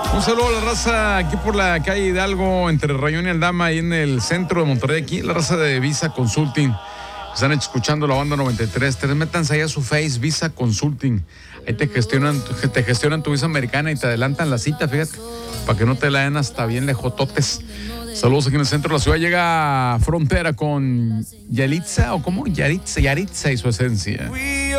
Un saludo a la raza aquí por la calle Hidalgo, entre Rayón y Aldama, ahí en el centro de Monterrey, aquí la raza de Visa Consulting. Están escuchando la banda 93. Métanse ahí a su Face, Visa Consulting. Ahí te gestionan tu visa americana y te adelantan la cita, fíjate, para que no te la den hasta bien lejototes. Saludos aquí en el centro de la ciudad. Llega Frontera con Yalitza, ¿o cómo? Yaritza y su esencia.